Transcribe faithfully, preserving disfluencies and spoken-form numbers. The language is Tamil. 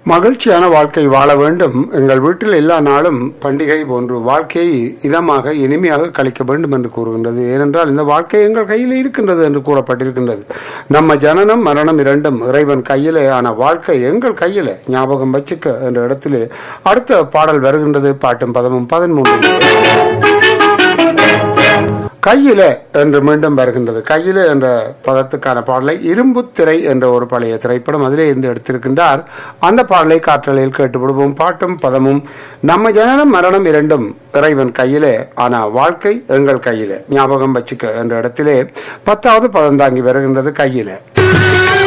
மகிழ்ச்சியான வாழ்க்கை வாழ வேண்டும். எங்கள் வீட்டில் எல்லா நாளும் பண்டிகை போன்று வாழ்க்கையை இதமாக இனிமையாக கழிக்க வேண்டும் என்று கூறுகின்றது. ஏனென்றால் இந்த வாழ்க்கை எங்கள் கையில் இருக்கின்றது என்று கூறப்பட்டிருக்கின்றது. நம்ம ஜனனம் மரணம் இரண்டும் இறைவன் கையிலே, ஆன வாழ்க்கை எங்கள் கையிலே. ஞாபகம் வச்சுக்க என்ற இடத்திலே அடுத்த பாடல் வருகின்றது. பாட்டும் பதமும் பதிமூன்று கையில என்று மீண்டும் வருகின்றது. கையில என்ற பதத்துக்கான பாடலை இரும்பு திரை என்ற ஒரு பழைய திரைப்படம் அதிலே இருந்து எடுத்திருக்கின்றார். அந்த பாடலை காற்றலையில் கேட்டுவிடுவோம். பாட்டும் பதமும் நம்ம ஜனனம் மரணம் இரண்டும் இறைவன் கையிலே, ஆனா வாழ்க்கை எங்கள் கையிலே. ஞாபகம் வச்சுக்க என்ற இடத்திலே பத்தாவது பதம் தாங்கி வருகின்றது. கையில